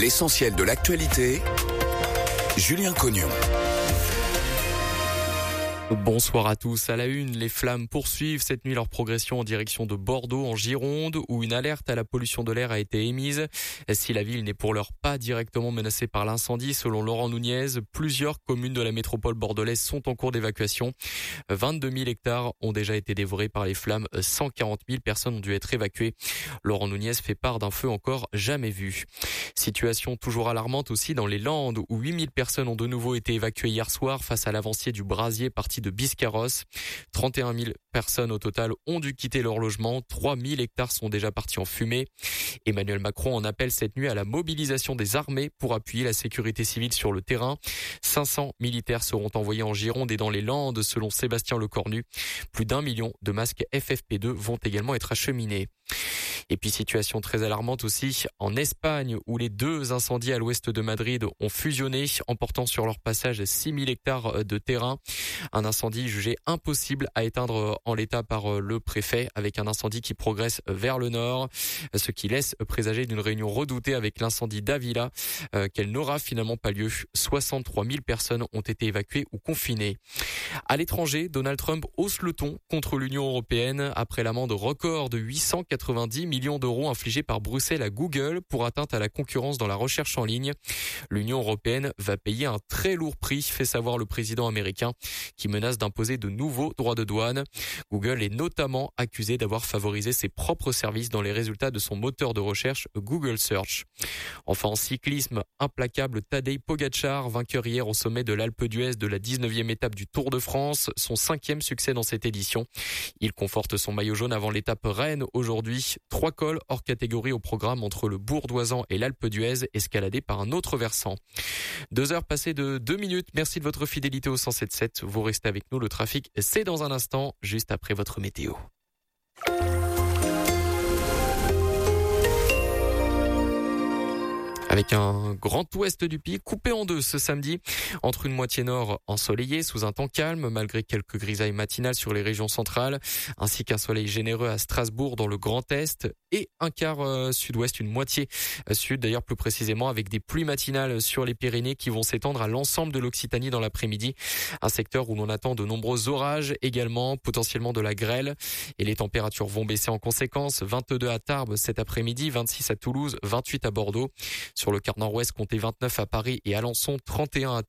L'essentiel de l'actualité, Julien Cognon. Bonsoir à tous. À la une, les flammes poursuivent cette nuit leur progression en direction de Bordeaux, en Gironde, où une alerte à la pollution de l'air a été émise. Si la ville n'est pour l'heure pas directement menacée par l'incendie, selon Laurent Nunez, plusieurs communes de la métropole bordelaise sont en cours d'évacuation. 22 000 hectares ont déjà été dévorés par les flammes. 140 000 personnes ont dû être évacuées. Laurent Nunez fait part d'un feu encore jamais vu. Situation toujours alarmante aussi dans les Landes, où 8 000 personnes ont de nouveau été évacuées hier soir face à l'avancier du Brasier parti de Biscarrosse. 31 000 personnes au total ont dû quitter leur logement. 3 000 hectares sont déjà partis en fumée. Emmanuel Macron en appelle cette nuit à la mobilisation des armées pour appuyer la sécurité civile sur le terrain. 500 militaires seront envoyés en Gironde et dans les Landes, selon Sébastien Lecornu. Plus d'1 million de masques FFP2 vont également être acheminés. Et puis situation très alarmante aussi en Espagne, où les deux incendies à l'ouest de Madrid ont fusionné, emportant sur leur passage 6 000 hectares de terrain. Un incendie jugé impossible à éteindre en l'état par le préfet, avec un incendie qui progresse vers le nord, ce qui laisse présager d'une réunion redoutée avec l'incendie d'Avila, qu'elle n'aura finalement pas lieu. 63 000 personnes ont été évacuées ou confinées. À l'étranger, Donald Trump hausse le ton contre l'Union européenne après l'amende record de 890 millions d'euros infligée par Bruxelles à Google pour atteinte à la concurrence dans la recherche en ligne. L'Union européenne va payer un très lourd prix, fait savoir le président américain, qui menace d'imposer de nouveaux droits de douane. Google est notamment accusé d'avoir favorisé ses propres services dans les résultats de son moteur de recherche Google Search. Enfin en cyclisme, implacable Tadej Pogačar, vainqueur hier au sommet de l'Alpe d'Huez de la 19e étape du Tour de France, son 5e succès dans cette édition. Il conforte son maillot jaune avant l'étape Rennes aujourd'hui. 3 cols hors catégorie au programme entre le Bourdoisan et l'Alpe d'Huez, escaladés par un autre versant. 2 heures passées de 2 minutes. Merci de votre fidélité au 107.7. Vous restez avec nous. Le trafic, c'est dans un instant, juste après votre météo. Avec un grand ouest du pays coupé en deux ce samedi, entre une moitié nord ensoleillée sous un temps calme, malgré quelques grisailles matinales sur les régions centrales, ainsi qu'un soleil généreux à Strasbourg dans le Grand Est, et un quart sud-ouest, une moitié sud d'ailleurs plus précisément, avec des pluies matinales sur les Pyrénées qui vont s'étendre à l'ensemble de l'Occitanie dans l'après-midi. Un secteur où l'on attend de nombreux orages également, potentiellement de la grêle, et les températures vont baisser en conséquence. 22 à Tarbes cet après-midi, 26 à Toulouse, 28 à Bordeaux. Sur le quart nord-ouest, comptez 29 à Paris et Alençon, 31